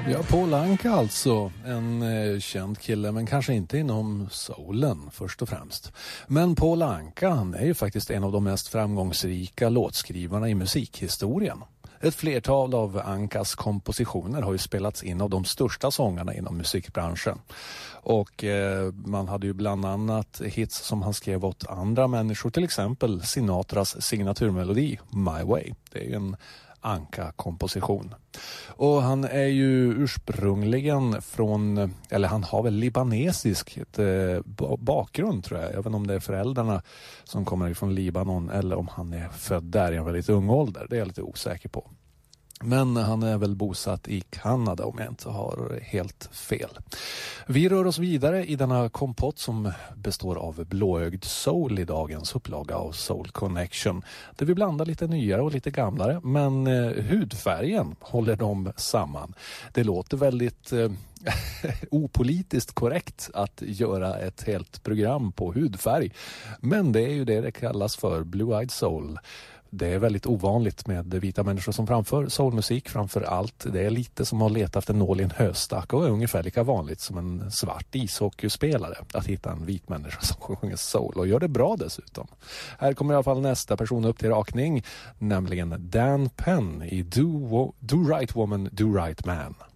Ja, Paul Anka alltså, en känd kille, men kanske inte inom soulen först och främst. Men Paul Anka, han är ju faktiskt en av de mest framgångsrika låtskrivarna i musikhistorien. Ett flertal av Ankas kompositioner har ju spelats in av de största sångarna inom musikbranschen. Och man hade ju bland annat hits som han skrev åt andra människor, till exempel Sinatras signaturmelodi My Way. Det är ju en Anka-komposition. Och han är ju ursprungligen från, eller han har väl libanesisk bakgrund tror jag. Jag vet inte om det är föräldrarna som kommer ifrån Libanon eller om han är född där i en väldigt ung ålder. Det är jag lite osäker på. Men han är väl bosatt i Kanada om jag inte har helt fel. Vi rör oss vidare i denna kompott som består av blåögd soul i dagens upplaga av Soul Connection. Där vi blandar lite nyare och lite gamlare, men hudfärgen håller dem samman. Det låter väldigt opolitiskt korrekt att göra ett helt program på hudfärg. Men det är ju det kallas för Blue-Eyed Soul. Det är väldigt ovanligt med vita människor som framför soulmusik framför allt. Det är lite som att leta efter nål i en höstack och är ungefär lika vanligt som en svart ishockeyspelare att hitta en vit människa som sjunger soul och gör det bra dessutom. Här kommer i alla fall nästa person upp till rakning, nämligen Dan Penn i Do Right Woman, Do Right Man.